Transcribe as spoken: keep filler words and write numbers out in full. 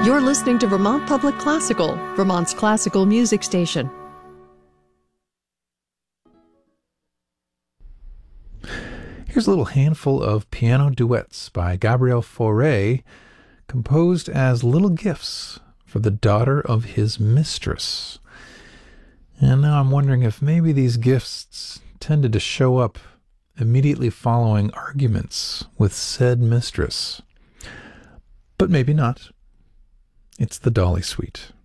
You're listening to Vermont Public Classical, Vermont's classical music station. Here's a little handful of piano duets by Gabriel Fauré, composed as little gifts for the daughter of his mistress. And now I'm wondering if maybe these gifts tended to show up immediately following arguments with said mistress. But maybe not. It's the Dolly Suite.